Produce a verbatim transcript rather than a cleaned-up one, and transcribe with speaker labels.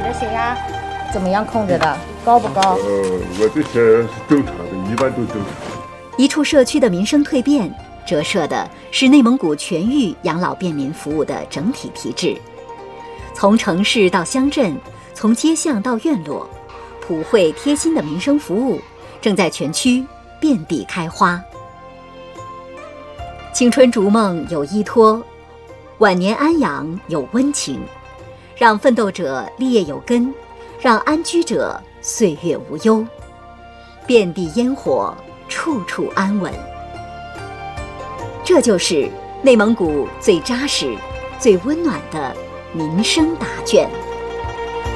Speaker 1: 的血压怎么样控制的？高不高？
Speaker 2: 呃，我这些是正常的，一般都正常。
Speaker 3: 一处社区的民生蜕变，折射的是内蒙古全域养老便民服务的整体提质。从城市到乡镇，从街巷到院落，普惠贴心的民生服务正在全区遍地开花。青春逐梦有依托，晚年安养有温情，让奋斗者立业有根，让安居者岁月无忧。遍地烟火，处处安稳。这就是内蒙古最扎实、最温暖的民生答卷。